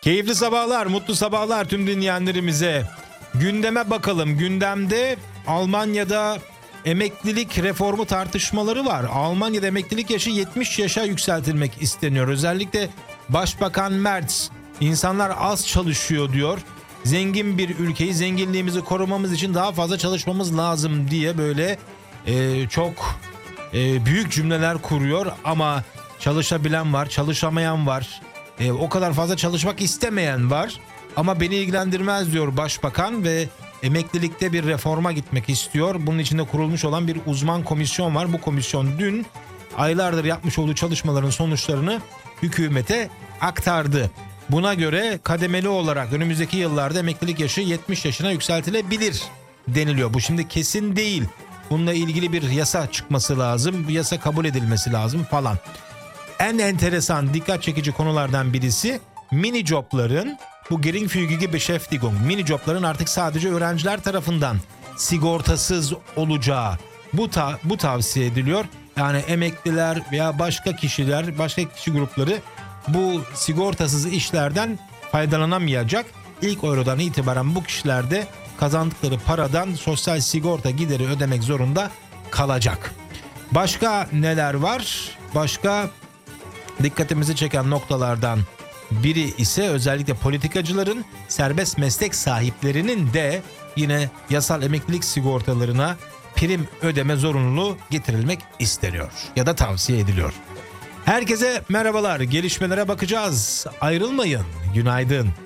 Keyifli sabahlar, mutlu sabahlar tüm dinleyenlerimize. Gündeme bakalım. Gündemde Almanya'da emeklilik reformu tartışmaları var. Almanya'da emeklilik yaşı 70 yaşa yükseltilmek isteniyor. Özellikle Başbakan Merz, insanlar az çalışıyor diyor. Zengin bir ülkeyi, zenginliğimizi korumamız için daha fazla çalışmamız lazım diye böyle çok büyük cümleler kuruyor. Ama çalışabilen var, çalışamayan var. O kadar fazla çalışmak istemeyen var. Ama beni ilgilendirmez diyor başbakan ve emeklilikte bir reforma gitmek istiyor. Bunun içinde kurulmuş olan bir uzman komisyon var. Bu komisyon dün aylardır yapmış olduğu çalışmaların sonuçlarını hükümete aktardı. Buna göre kademeli olarak önümüzdeki yıllarda emeklilik yaşı 70 yaşına yükseltilebilir deniliyor. Bu şimdi kesin değil. Bununla ilgili bir yasa çıkması lazım. Bu yasa kabul edilmesi lazım falan. En enteresan, dikkat çekici konulardan birisi mini jobların, bu geringfügige Beschäftigung, mini jobların artık sadece öğrenciler tarafından sigortasız olacağı bu tavsiye ediliyor. Yani emekliler veya başka kişiler, başka kişi grupları bu sigortasız işlerden faydalanamayacak. İlk eurodan itibaren bu kişiler de kazandıkları paradan sosyal sigorta gideri ödemek zorunda kalacak. Başka neler var? Başka dikkatimizi çeken noktalardan biri ise özellikle politikacıların, serbest meslek sahiplerinin de yine yasal emeklilik sigortalarına prim ödeme zorunluluğu getirilmek isteniyor ya da tavsiye ediliyor. Herkese merhabalar, gelişmelere bakacağız. Ayrılmayın, günaydın.